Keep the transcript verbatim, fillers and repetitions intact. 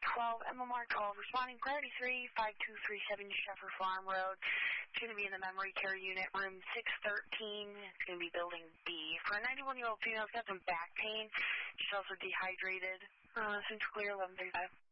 twelve, M M R twelve, responding priority three, five two three seven Shepherd Farm Road. It's going to be in the memory care unit, room six thirteen. It's going to be building B. For a ninety-one-year-old female, it's got some back pain. She's also dehydrated. Uh, Central Clear, eleven thirty-five.